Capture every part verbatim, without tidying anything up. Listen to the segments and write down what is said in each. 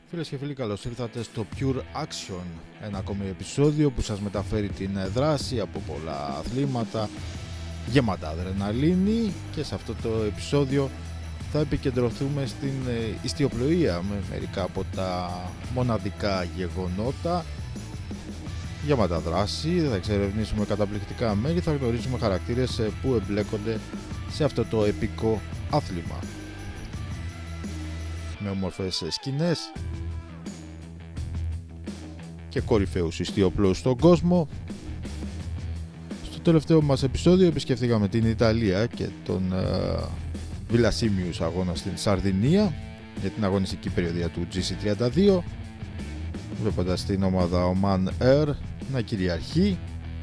Φίλες και φίλοι, καλώς ήρθατε στο Pure Action, ένα ακόμη επεισόδιο που σας μεταφέρει την δράση από πολλά αθλήματα γεμάτα αδρεναλίνη, και σε αυτό το επεισόδιο θα επικεντρωθούμε στην ιστιοπλοεία με μερικά από τα μοναδικά γεγονότα γεμάτα δράση. Θα εξερευνήσουμε καταπληκτικά μέρη, θα γνωρίσουμε χαρακτήρες που εμπλέκονται σε αυτό το επικό άθλημα με όμορφες σκηνές και κορυφαίους ιστιοπλώους στον κόσμο. Στο τελευταίο μας επεισόδιο επισκεφθήκαμε την Ιταλία και τον Βιλασίμιους αγώνα στην Σαρδινία για την αγωνιστική περιοδία του τζι σι τριάντα δύο, βλέποντας την ομάδα Oman Air να κυριαρχεί.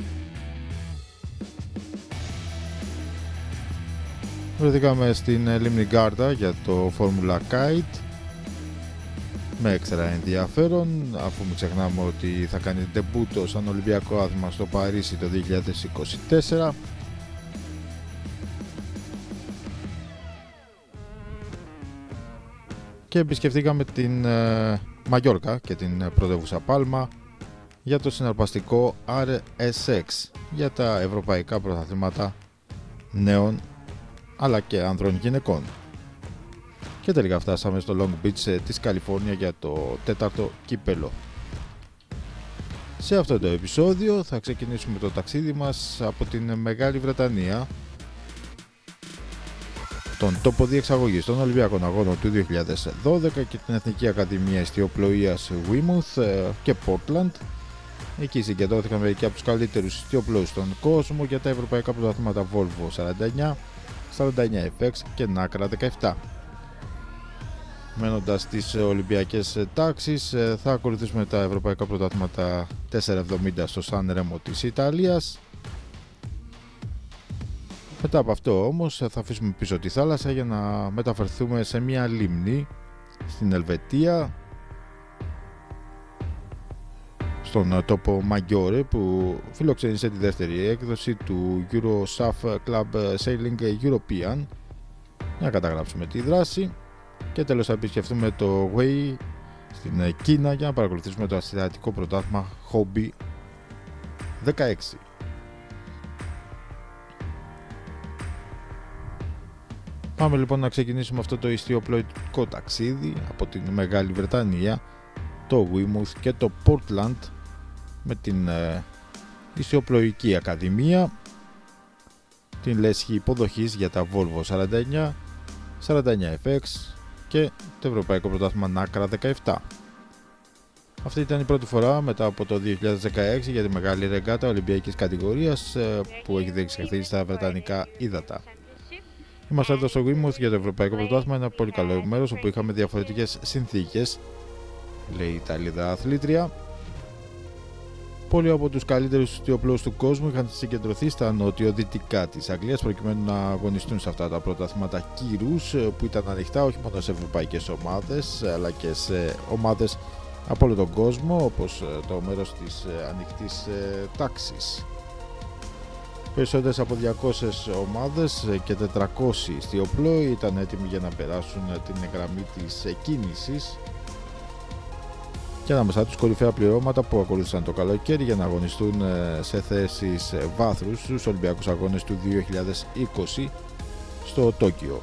Βρεθήκαμε στην λίμνη Γκάρτα για το Formula Kite με έξτρα ενδιαφέρον, αφού μην ξεχνάμε ότι θα κάνει ντεμπούτο σαν Ολυμπιακό άθλημα στο Παρίσι το δύο χιλιάδες είκοσι τέσσερα. Και επισκεφτήκαμε την ε, Μαγιόρκα και την πρωτεύουσα Πάλμα για το συναρπαστικό αρ ες εξ για τα ευρωπαϊκά πρωταθλήματα νέων αλλά και άνδρων γυναικών. Και τελικά φτάσαμε στο Long Beach της Καλιφόρνια για το τέταρτο κύπελο. Σε αυτό το επεισόδιο θα ξεκινήσουμε το ταξίδι μας από την Μεγάλη Βρετανία, τον τόπο διεξαγωγής των Ολυμπιακών Αγώνων του δύο χιλιάδες δώδεκα και την Εθνική Ακαδημία Ιστιοπλοείας Weymouth και Portland. Εκεί συγκεντρώθηκαν μερικοί από τους καλύτερους ιστιοπλώους στον κόσμο για τα ευρωπαϊκά πρωταθλήματα Volvo σαράντα εννιά, σαράντα εννιά εφ εξ και Nacra δεκαεπτά. Μένοντας στις Ολυμπιακές τάξεις, θα ακολουθήσουμε τα ευρωπαϊκά πρωταθλήματα τετρακόσια εβδομήντα στο Σαν Ρέμο της Ιταλίας. Μετά από αυτό όμως θα αφήσουμε πίσω τη θάλασσα για να μεταφερθούμε σε μια λίμνη στην Ελβετία, στον τόπο Μαγιόρε, που φιλοξένησε τη δεύτερη έκδοση του Eurosaf Club Sailing European, για να καταγράψουμε τη δράση. Και τέλος θα επισκεφθούμε το Wei στην Κίνα για να παρακολουθήσουμε το ασιατικό πρωτάθλημα Hobby δεκαέξι. Πάμε λοιπόν να ξεκινήσουμε αυτό το ιστιοπλοϊκό ταξίδι από την Μεγάλη Βρετανία, το Weymouth και το Portland με την ε, Ιστιοπλοϊκή Ακαδημία, την λέσχη υποδοχής για τα Volvo σαράντα εννιά, σαράντα εννιά εφ εξ και το Ευρωπαϊκό Πρωτάθλημα Nacra δεκαεπτά. Αυτή ήταν η πρώτη φορά μετά από το δύο χιλιάδες δεκαέξι για τη μεγάλη ρεγκάτα Ολυμπιακής κατηγορίας που έχει διεξαχθεί στα Βρετανικά ύδατα. Είμαστε εδώ στο Weymouth για το Ευρωπαϊκό Πρωτάθλημα, ένα πολύ καλό μέρος όπου είχαμε διαφορετικές συνθήκες, λέει η Ιταλίδα αθλήτρια. Πολλοί από τους καλύτερους ιστιοπλώους του κόσμου είχαν συγκεντρωθεί στα νότιο-δυτικά της Αγγλίας προκειμένου να αγωνιστούν σε αυτά τα πρωταθλήματα κύρους που ήταν ανοιχτά όχι μόνο σε ευρωπαϊκές ομάδες αλλά και σε ομάδες από όλο τον κόσμο, όπως το μέρος της ανοιχτής τάξης. Περισσότερες από διακόσιες ομάδες και τετρακόσιοι ιστιοπλώοι ήταν έτοιμοι για να περάσουν την γραμμή της κίνησης, και ανάμεσά τους κορυφαία πληρώματα που ακολούθησαν το καλοκαίρι για να αγωνιστούν σε θέσεις βάθρους στους Ολυμπιακούς Αγώνες του δύο χιλιάδες είκοσι στο Τόκιο.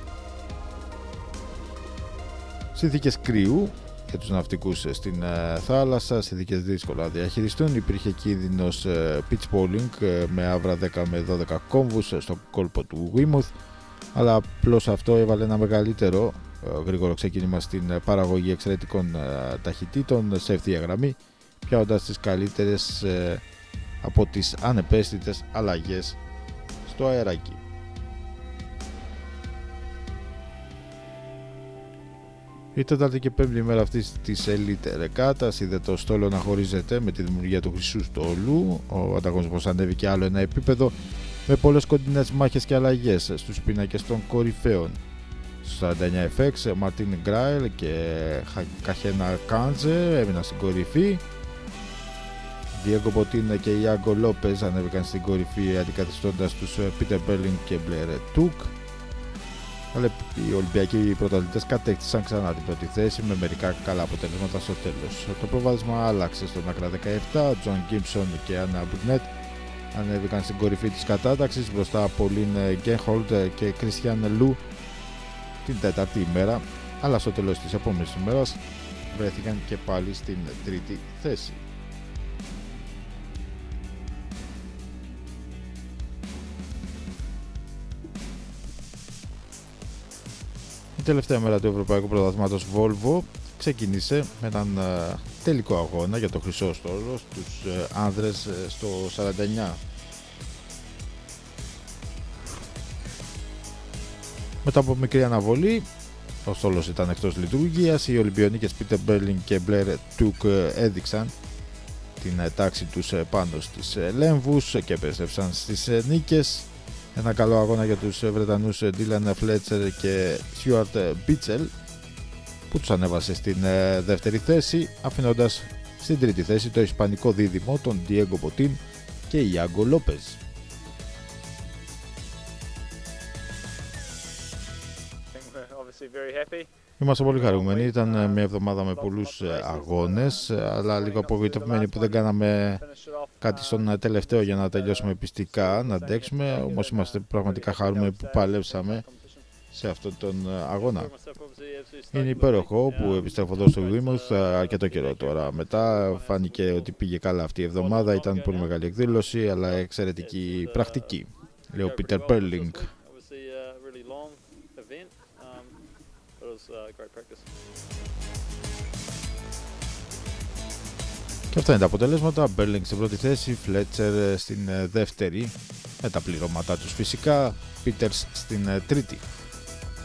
Συνθήκες κρύου για τους ναυτικούς στην θάλασσα, συνθήκες δύσκολα να διαχειριστούν. Υπήρχε κίνδυνος pitch bowling με άβρα δέκα με δώδεκα κόμβους στο κόλπο του Weymouth, αλλά απλώς αυτό έβαλε ένα μεγαλύτερο γρήγορο ξεκίνημα στην παραγωγή εξαιρετικών ταχυτήτων σε ευθεία γραμμή, πιάνοντας τις καλύτερες από τις ανεπαίσθητες αλλαγές στο αεράκι. Η τέταρτη και πέμπτη μέρα αυτής της Elite Regatta είδε το στόλο να χωρίζεται με τη δημιουργία του χρυσού στόλου. Ο ανταγωνισμός ανέβηκε άλλο ένα επίπεδο με πολλές κοντινές μάχες και αλλαγές στους πίνακες των κορυφαίων. Στο σαράντα εννιά εφ εξ, Μαρτίν Γκράιλ και Καχένα Κάντζε έμειναν στην κορυφή. Διέγκο Μποτίνα και Ιάγκο Λόπεζ ανέβηκαν στην κορυφή αντικαθιστώντας τους Πίτερ Μπέρλινγκ και Μπλερ Τούκ. Αλλά οι Ολυμπιακοί πρωταθλητές κατέκτησαν ξανά την πρώτη θέση με μερικά καλά αποτελέσματα στο τέλος. Το προβάδισμα άλλαξε στον άκρα δεκαεπτά, Τζον Γκίμψον και Άννα Μπουρνέτ ανέβηκαν στην κορυφή της κατάταξης μπροστά από Λιν Γκένχολτ και Κριστιαν Λου την τέταρτη ημέρα, αλλά στο τέλος της επόμενης ημέρας βρέθηκαν και πάλι στην τρίτη θέση. Η τελευταία μέρα του Ευρωπαϊκού Πρωταθλήματος Volvo ξεκίνησε με έναν uh, τελικό αγώνα για το χρυσό στόλο στους uh, άνδρες uh, στο σαράντα εννιά. Μετά από μικρή αναβολή, ο στόλος ήταν εκτός λειτουργίας. Οι Ολυμπιονίκες Πίτερ Μπέρλινγκ και Μπλερ Τουκ έδειξαν την uh, τάξη τους uh, πάνω στις uh, λέμβους και επέστρεψαν στις uh, νίκες. Ένα καλό αγώνα για τους Βρετανούς Ντίλαν Φλέτσερ και Στιούαρτ Μπίτσελ που τους ανέβασε στην δεύτερη θέση, αφήνοντας στην τρίτη θέση το ισπανικό δίδυμο τον Diego Botín και Ιάγκο Λόπεζ. Είμαστε πολύ χαρούμενοι, ήταν μια εβδομάδα με πολλούς αγώνες, αλλά λίγο απογοητευμένοι που δεν κάναμε κάτι στον τελευταίο για να τελειώσουμε πιστικά, να αντέξουμε, όμως είμαστε πραγματικά χαρούμενοι που παλέψαμε σε αυτόν τον αγώνα. Είναι υπέροχο που επιστρέφω εδώ στο Weymouth αρκετό καιρό τώρα. Μετά φάνηκε ότι πήγε καλά αυτή η εβδομάδα, ήταν πολύ μεγάλη εκδήλωση, αλλά εξαιρετική πρακτική, λέει ο Πίτερ Μπέρλινγκ. Και αυτά είναι τα αποτελέσματα. Μπέρλινγκ στην πρώτη θέση, Φλέτσερ στην δεύτερη, με τα πληρώματά τους φυσικά, Πίτερς στην τρίτη.